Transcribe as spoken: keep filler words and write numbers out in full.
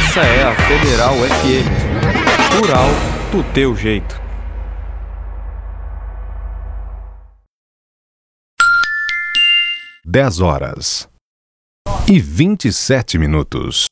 Essa é a Federal F M. Rural do teu jeito. Dez horas e vinte e sete minutos.